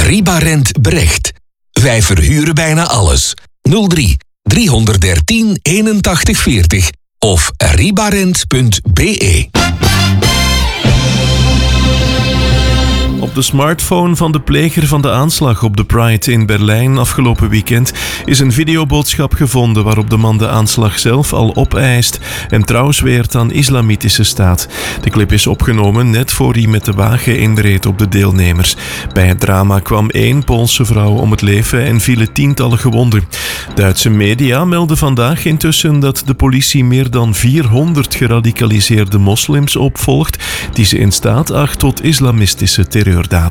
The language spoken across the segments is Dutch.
Ribarent Brecht. Wij verhuren bijna alles. 03 313 81 40 of ribarent.be. Op de smartphone van de pleger van de aanslag op de Pride in Berlijn afgelopen weekend is een videoboodschap gevonden waarop de man de aanslag zelf al opeist en trouw zweert aan islamitische staat. De clip is opgenomen net voor hij met de wagen inreed op de deelnemers. Bij het drama kwam 1 Poolse vrouw om het leven en vielen tientallen gewonden. Duitse media melden vandaag intussen dat de politie meer dan 400 geradicaliseerde moslims opvolgt die ze in staat acht tot islamistische terreurdaden.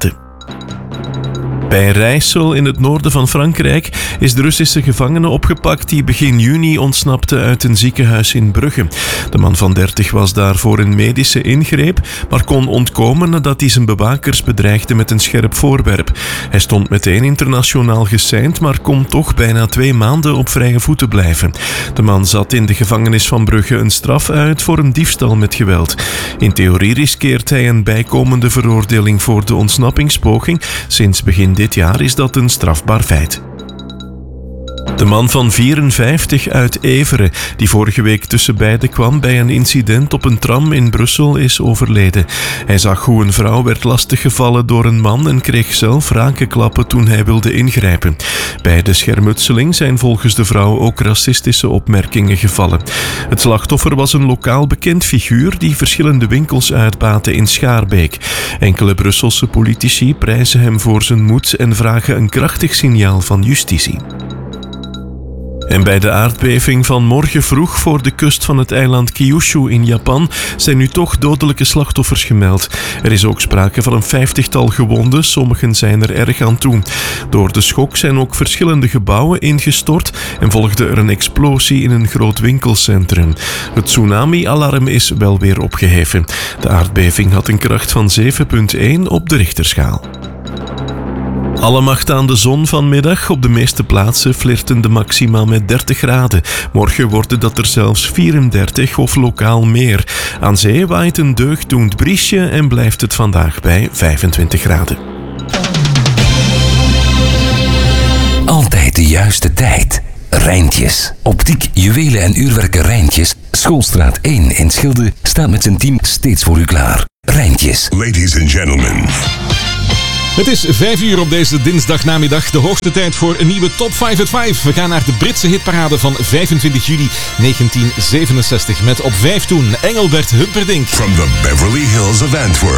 Bij Rijssel in het noorden van Frankrijk is de Russische gevangene opgepakt die begin juni ontsnapte uit een ziekenhuis in Brugge. De man van 30 was daar voor een medische ingreep, maar kon ontkomen nadat hij zijn bewakers bedreigde met een scherp voorwerp. Hij stond meteen internationaal geseind, maar kon toch bijna 2 maanden op vrije voeten blijven. De man zat in de gevangenis van Brugge een straf uit voor een diefstal met geweld. In theorie riskeert hij een bijkomende veroordeling voor de ontsnappingspoging. Sinds begin dit jaar is dat een strafbaar feit. De man van 54 uit Evere, die vorige week tussen beiden kwam bij een incident op een tram in Brussel, is overleden. Hij zag hoe een vrouw werd lastiggevallen door een man en kreeg zelf rakenklappen toen hij wilde ingrijpen. Bij de schermutseling zijn volgens de vrouw ook racistische opmerkingen gevallen. Het slachtoffer was een lokaal bekend figuur die verschillende winkels uitbaatte in Schaarbeek. Enkele Brusselse politici prijzen hem voor zijn moed en vragen een krachtig signaal van justitie. En bij de aardbeving van morgen vroeg voor de kust van het eiland Kyushu in Japan zijn nu toch dodelijke slachtoffers gemeld. Er is ook sprake van een 50-tal gewonden, sommigen zijn er erg aan toe. Door de schok zijn ook verschillende gebouwen ingestort en volgde er een explosie in een groot winkelcentrum. Het tsunami-alarm is wel weer opgeheven. De aardbeving had een kracht van 7,1 op de Richterschaal. Alle macht aan de zon vanmiddag. Op de meeste plaatsen flirten de maxima met 30 graden. Morgen worden dat er zelfs 34 of lokaal meer. Aan zee waait een deugddoend briesje en blijft het vandaag bij 25 graden. Altijd de juiste tijd. Rijntjes. Optiek, juwelen en uurwerken Rijntjes. Schoolstraat 1 in Schilde staat met zijn team steeds voor u klaar. Rijntjes. Ladies and gentlemen. Het is 5 uur op deze dinsdagnamiddag. De hoogste tijd voor een nieuwe Top 5 at 5. We gaan naar de Britse hitparade van 25 juli 1967. Met op 5 toen Engelbert Humperdinck. From the Beverly Hills of Antwerp.